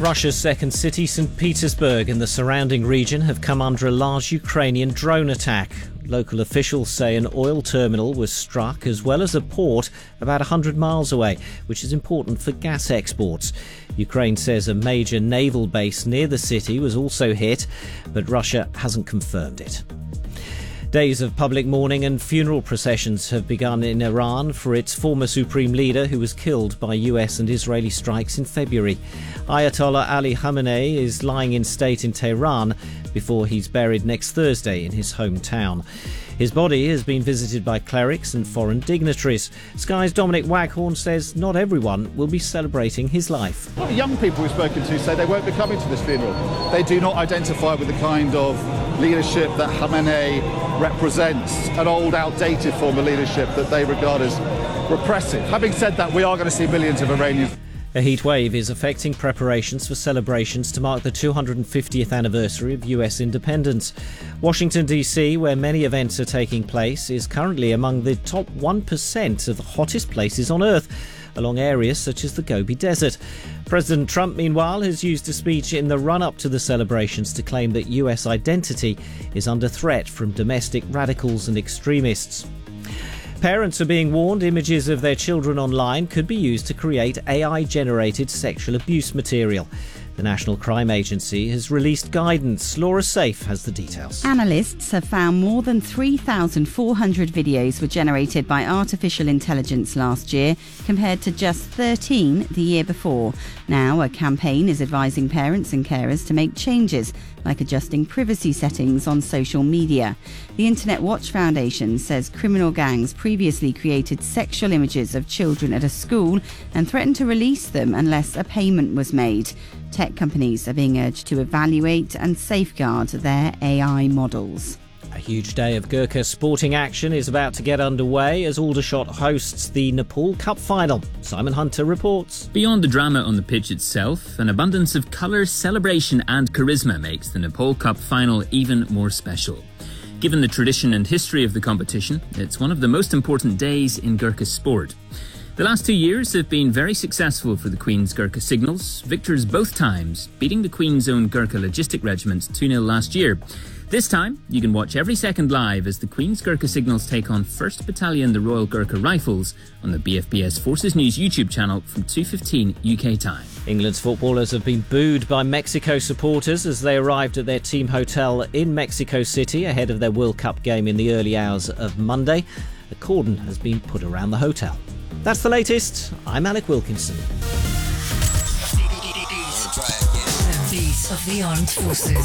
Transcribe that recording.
Russia's second city, St. Petersburg, and the surrounding region have come under a large Ukrainian drone attack. Local officials say an oil terminal was struck, as well as a port about 100 miles away, which is important for gas exports. Ukraine says a major naval base near the city was also hit, but Russia hasn't confirmed it. Days of public mourning and funeral processions have begun in Iran for its former supreme leader who was killed by US and Israeli strikes in February. Ayatollah Ali Khamenei is lying in state in Tehran before he's buried next Thursday in his hometown. His body has been visited by clerics and foreign dignitaries. Sky's Dominic Waghorn says not everyone will be celebrating his life. Young people we've spoken to say they won't be coming to this funeral. They do not identify with the kind of leadership that Khamenei represents, an old, outdated form of leadership that they regard as repressive. Having said that, we are going to see millions of Iranians. A heat wave is affecting preparations for celebrations to mark the 250th anniversary of US independence. Washington, D.C., where many events are taking place, is currently among the top 1% of the hottest places on Earth, along areas such as the Gobi Desert. President Trump, meanwhile, has used a speech in the run-up to the celebrations to claim that US identity is under threat from domestic radicals and extremists. Parents are being warned images of their children online could be used to create AI-generated sexual abuse material. The National Crime Agency has released guidance. Laura Safe has the details. Analysts have found more than 3,400 videos were generated by artificial intelligence last year, compared to just 13 the year before. Now, a campaign is advising parents and carers to make changes, like adjusting privacy settings on social media. The Internet Watch Foundation says criminal gangs previously created sexual images of children at a school and threatened to release them unless a payment was made. Tech companies are being urged to evaluate and safeguard their AI models. A huge day of Gurkha sporting action is about to get underway as Aldershot hosts the Nepal Cup final. Simon Hunter reports. Beyond the drama on the pitch itself, an abundance of colour, celebration and charisma makes the Nepal Cup final even more special. Given the tradition and history of the competition, it's one of the most important days in Gurkha sport. The last 2 years have been very successful for the Queen's Gurkha Signals, victors both times, beating the Queen's own Gurkha Logistic Regiment 2-0 last year. This time, you can watch every second live as the Queen's Gurkha Signals take on 1st Battalion the Royal Gurkha Rifles on the BFBS Forces News YouTube channel from 2:15 UK time. England's footballers have been booed by Mexico supporters as they arrived at their team hotel in Mexico City ahead of their World Cup game in the early hours of Monday. A cordon has been put around the hotel. That's the latest. I'm Alec Wilkinson. The beat of the armed forces.